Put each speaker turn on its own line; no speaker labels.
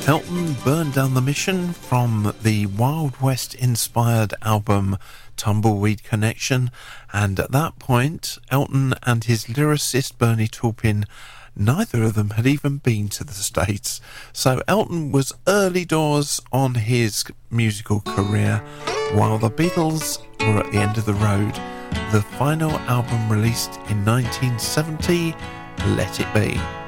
Elton burned down the mission from the Wild West inspired album Tumbleweed Connection, and at that point Elton and his lyricist Bernie Taupin, neither of them had even been to the States, so Elton was early doors on his musical career while the Beatles were at the end of the road. The final album released in 1970, Let It Be.